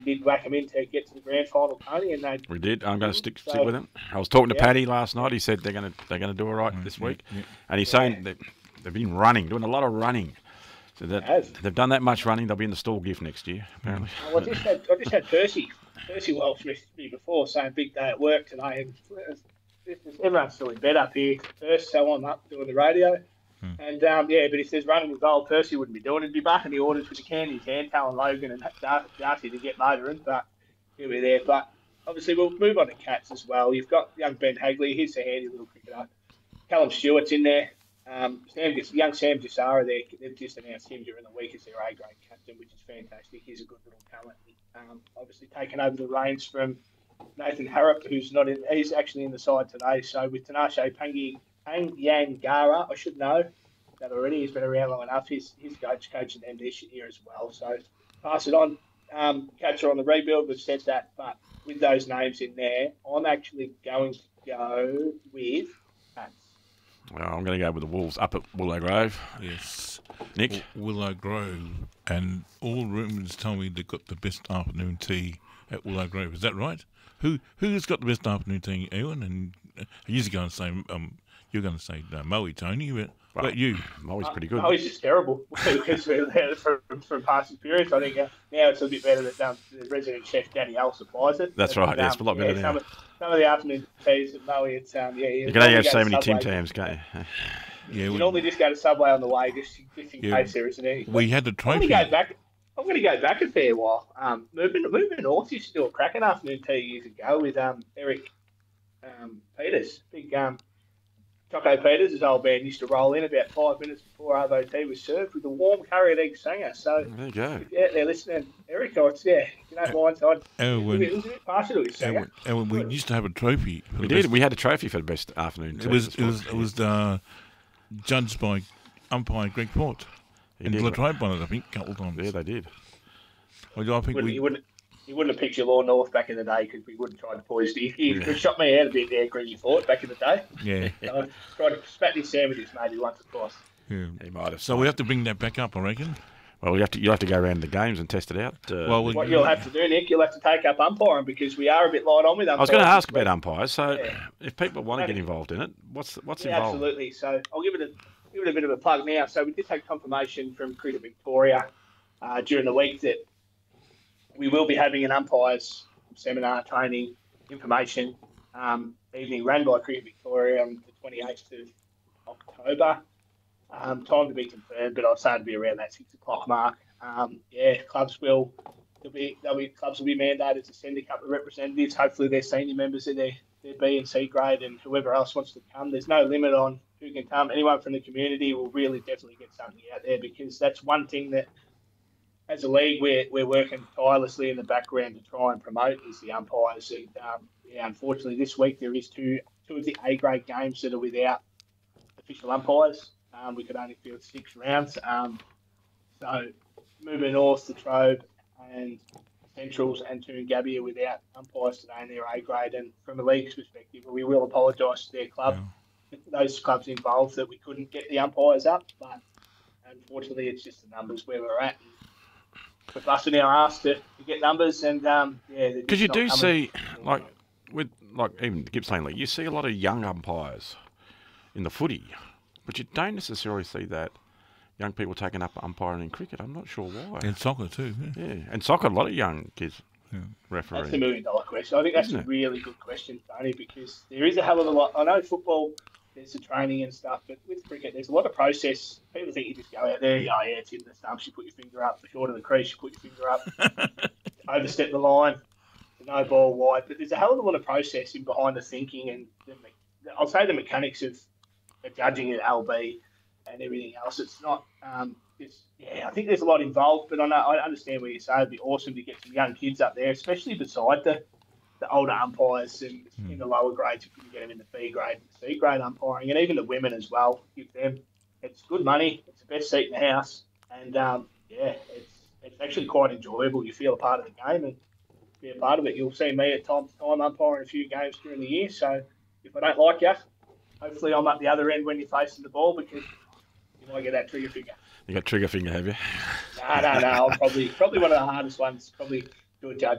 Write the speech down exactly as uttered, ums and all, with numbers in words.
did whack them in to get to the grand final, Tony, and they We did. I'm going to stick so, stick with him. I was talking to yeah. Paddy last night. He said they're going to they're going to do all right Mm, this yeah, week, yeah. and he's Yeah. saying that they've been running, doing a lot of running. So that Has. they've done that much running, they'll be in the stall gift next year, apparently. Well, I just had I just had Percy Percy Welsh message me before saying big day at work today, and it's just, everyone's still in bed up here first, so I'm up doing the radio. Hmm. And um, yeah, but if there's running with goal, Percy wouldn't be doing it. He'd be barking the orders with the can in his hand, telling Logan and Dar- Darcy to get motoring, but he'll be there. But obviously, we'll move on to Cats as well. You've got young Ben Hagley, he's a handy little cricketer. Callum Stewart's in there. Um, Sam, young Sam Jasara there, they've just announced him during the week as their A-grade captain, which is fantastic. He's a good little talent. Um, obviously, taken over the reins from Nathan Harrop, who's not in, he's actually in the side today. So with Tinashe Pangi, Pangyangara, I should know that already. He's been around long enough. He's, he's coach, coaching them this year as well. So pass it on. Um, Catcher on the rebuild, we've said that, but with those names in there, I'm actually going to go with Cats. Well, I'm going to go with the Wolves up at Willow Grove. Yes. Nick? W- Willow Grove. And all rumours tell me they've got the best afternoon tea at Willow Grove. Is that right? Who Who's got the best afternoon tea, Ewan? And uh, I used to go and say, um, you're going to say uh, Moe, Tony, but what about you? Moe's pretty good. Oh, he's just terrible. Because from, from past experience, I think uh, now it's a bit better that um, the resident chef Danny L supplies it. That's but, right. Yeah, it's a lot better yeah, now. Some of, some of the afternoon teas at Moe, it's um, yeah. You can only have so many Tim Tams, can't you? Yeah, You we, normally just go to Subway on the way, just, just in Yeah. case there isn't any. we had the I'm trophy. going to go back. I'm going to go back a fair while. Um, moving, moving north used to do a cracking afternoon tea years ago with um, Eric um, Peters. Big um, Choco Peters, his old man, used to roll in about five minutes before Arvo tea was served with a warm curry and egg singer. So There you go. if you're out there listening, Eric, oh, it's, yeah, you don't mind. So I'd, Oh, it, was, when- it was a bit partial to his singer. And, and we used to have a trophy. For We the did. best- We had a trophy for the best afternoon tea. It was it was it was uh, judged by umpire Greg Port. He And did. Latrobe won it, I think, a couple of times. Yeah, they did. Well, I think Wouldn't, we, you wouldn't. You wouldn't have picked your Law North back in the day because we wouldn't try to poison you. You Yeah. shot me out a bit there, Greggy Fort, back in the day. yeah, So I tried to spat these sandwiches maybe once or twice. yeah. He might have. So we have to bring that back up, I reckon. Well, you have to. You have to go around the games and test it out. Uh, Well, we, What you'll have to do, Nick, you'll have to take up umpiring because we are a bit light on with umpiring. I was going to ask about umpires. So, Yeah. if people want to get involved in it, what's what's Yeah, involved? absolutely. So I'll give it a give it a bit of a plug now. So we did take confirmation from Cricket Victoria uh, during the week that we will be having an umpires seminar, training, information um, evening run by Cricket Victoria on the twenty-eighth of October. Um, time to be confirmed, but I'd say it'll be around that six o'clock mark. Um, yeah, clubs will there'll be there'll be clubs will be mandated to send a couple of representatives. Hopefully, they're senior members of their their B and C grade, and whoever else wants to come. There's no limit on who can come. Anyone from the community will really definitely get something out there because that's one thing that, as a league, we're we're working tirelessly in the background to try and promote is the umpires. And, um, yeah, unfortunately, this week there is two two of the A grade games that are without official umpires. Um, we could only field six rounds. Um, so moving north to Trobe and Centrals and Toongabbie are without umpires today in their A grade. And from a league's perspective, we will apologise to their club, those clubs involved, that we couldn't get the umpires up. But unfortunately, it's just the numbers where we're at. And we're busting our ass to, to get numbers, and um, yeah, they're Because just you not do coming. see, like with like even the Gippsland League, you see a lot of young umpires in the footy, but you don't necessarily see that young people taking up umpiring in cricket. I'm not sure why. And soccer too. Yeah. Yeah, and soccer, a lot of young kids Yeah. refereeing. That's the million dollar question. I think that's Isn't a it? really good question, Tony, because there is a hell of a lot. I know football, there's the training and stuff, but with cricket, there's a lot of process. People think you just go out there, oh, yeah, it's hitting the stumps, you put your finger up, the short of the crease, you put your finger up, overstep the line, the no ball wide. But there's a hell of a lot of process in behind the thinking and the, me- I'll say the mechanics of the judging at L B and everything else. It's not, um, it's, yeah, I think there's a lot involved, but I know, I understand what you say. It'd be awesome to get some young kids up there, especially beside the, the older umpires and Mm. in the lower grades, if you can get them in the B grade and C grade umpiring, and even the women as well. Give them, it's good money. It's the best seat in the house, and um, yeah, it's it's actually quite enjoyable. You feel a part of the game and be a part of it. You'll see me at time to time umpiring a few games during the year. So if I don't like you, hopefully I'm at the other end when you're facing the ball because you might get that trigger finger. You got trigger finger, have you? No, no, no. I'm probably probably one of the hardest ones. Probably do a judge